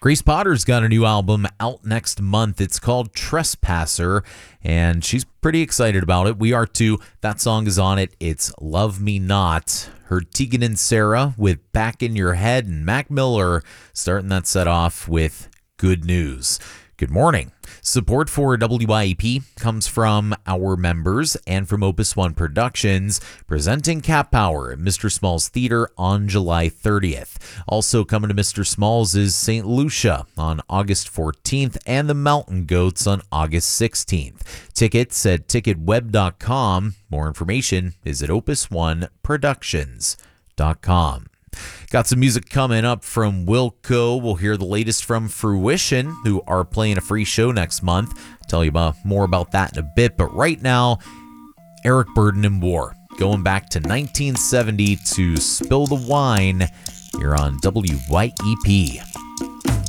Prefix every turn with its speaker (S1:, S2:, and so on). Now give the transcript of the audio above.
S1: Grace Potter's got a new album out next month. It's called Trespasser, and she's pretty excited about it. We are too. That song is on it. It's Love Me Not. Heard Tegan and Sarah with Back in Your Head, and Mac Miller starting that set off with Good News. Good morning. Support for WYEP comes from our members and from Opus One Productions, presenting Cat Power at Mr. Small's Theater on July 30th. Also coming to Mr. Small's is St. Lucia on August 14th and the Mountain Goats on August 16th. Tickets at ticketweb.com. More information is at opusoneproductions.com. Got some music coming up from Wilco. We'll hear the latest from Fruition, who are playing a free show next month. Tell you more about that in a bit. But right now, Eric Burdon and War. Going back to 1970 to Spill the Wine here on WYEP.